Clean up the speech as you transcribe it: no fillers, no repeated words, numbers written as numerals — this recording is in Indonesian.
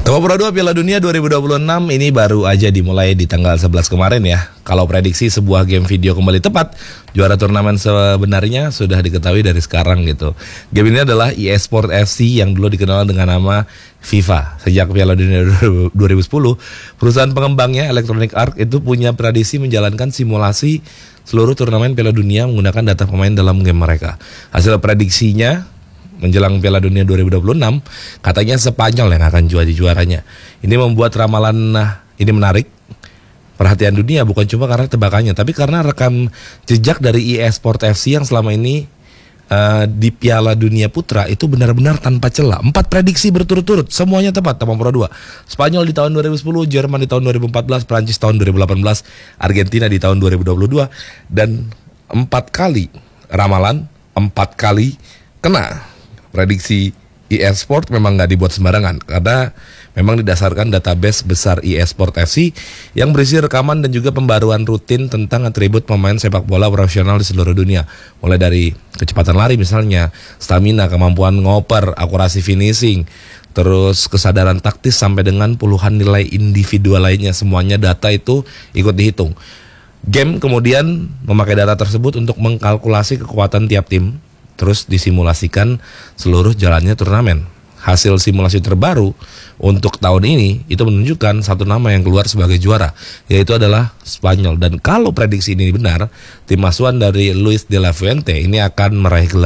Tomo Pro 2 Piala Dunia 2026 ini baru aja dimulai di tanggal 11 kemarin ya. Kalau prediksi sebuah game video kembali tepat, juara turnamen sebenarnya sudah diketahui dari sekarang gitu. Game ini adalah EA Sport FC yang dulu dikenal dengan nama FIFA. Sejak Piala Dunia 2010, perusahaan pengembangnya Electronic Arts itu punya tradisi menjalankan simulasi seluruh turnamen Piala Dunia menggunakan data pemain dalam game mereka. Hasil prediksinya menjelang Piala Dunia 2026, katanya Spanyol yang akan jadi juaranya. Ini membuat ramalan ini menarik perhatian dunia, bukan cuma karena tebakannya, tapi karena rekam jejak dari EA Sport FC yang selama ini di Piala Dunia Putra itu benar-benar tanpa celah. 4 prediksi berturut-turut, semuanya tepat. Tomo Pro 2. Spanyol di tahun 2010, Jerman di tahun 2014, Prancis tahun 2018, Argentina di tahun 2022, dan 4 kali ramalan, 4 kali kena. Prediksi EA Sport memang nggak dibuat sembarangan karena memang didasarkan database besar EA Sport FC yang berisi rekaman dan juga pembaruan rutin tentang atribut pemain sepak bola profesional di seluruh dunia, mulai dari kecepatan lari misalnya, stamina, kemampuan ngoper, akurasi finishing, terus kesadaran taktis sampai dengan puluhan nilai individual lainnya. Semuanya data itu ikut dihitung. Game kemudian memakai data tersebut untuk mengkalkulasi kekuatan tiap tim, terus disimulasikan seluruh jalannya turnamen. Hasil simulasi terbaru untuk tahun ini itu menunjukkan satu nama yang keluar sebagai juara, yaitu adalah Spanyol. Dan kalau prediksi ini benar, tim asuhan dari Luis de la Fuente ini akan meraih gelar